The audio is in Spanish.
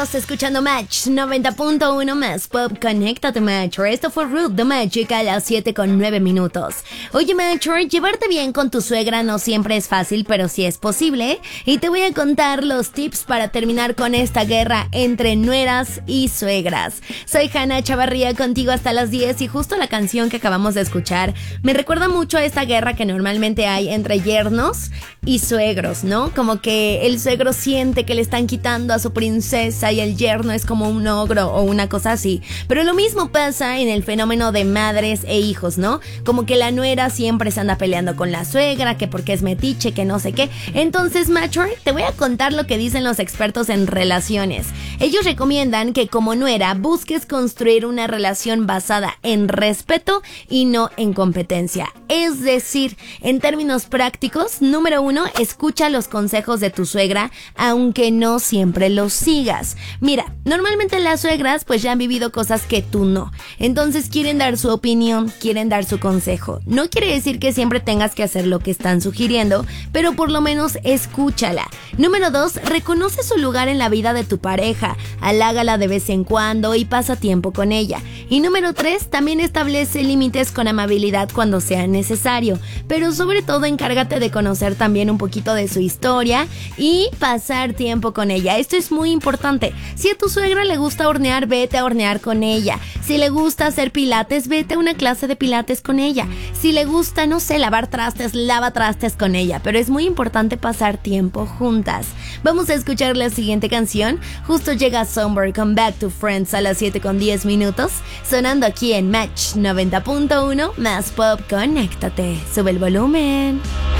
estás escuchando Match 90.1 más Pop. Conéctate, Matcher. Esto fue Root the Magic a las 7:09. Oye, Matcher, llevarte bien con tu suegra no siempre es fácil, pero sí es posible. Y te voy a contar los tips para terminar con esta guerra entre nueras y suegras. Soy Hanna Chavarría, contigo hasta las 10, y justo la canción que acabamos de escuchar me recuerda mucho a esta guerra que normalmente hay entre yernos y suegros, ¿no? Como que el suegro siente que le están quitando a su princesa y el yerno es como un ogro o una cosa así. Pero lo mismo pasa en el fenómeno de madres e hijos, ¿no? Como que la nuera siempre se anda peleando con la suegra, que porque es metiche, que no sé qué. Entonces, Matcher, te voy a contar lo que dicen los expertos en relaciones. Ellos recomiendan que como nuera busques construir una relación basada en respeto y no en competencia. Es decir, en términos prácticos, número 1, escucha los consejos de tu suegra, aunque no siempre los sigas. Mira, normalmente las suegras pues ya han vivido cosas que tú no. Entonces quieren dar su opinión, quieren dar su consejo. No quiere decir que siempre tengas que hacer lo que están sugiriendo, pero por lo menos escúchala. Número 2, reconoce su lugar en la vida de tu pareja, halágala de vez en cuando y pasa tiempo con ella. Y número 3, también establece límites con amabilidad cuando sea necesario, pero sobre todo encárgate de conocer también un poquito de su historia y pasar tiempo con ella. Esto es muy importante. Si a tu suegra le gusta hornear, vete a hornear con ella. Si le gusta hacer pilates, vete a una clase de pilates con ella. Si le gusta, no sé, lavar trastes, lava trastes con ella. Pero es muy importante pasar tiempo juntas. Vamos a escuchar la siguiente canción. Justo llega Somewhere con Back to Friends a las 7:10, sonando aquí en Match 90.1 más Pop. Conéctate, sube el volumen.